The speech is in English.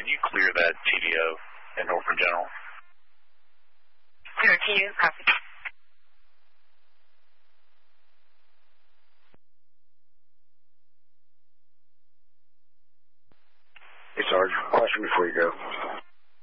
you clear that TDO in Norfolk General? Clear to you, copy. Hey, Sarge, question before you go.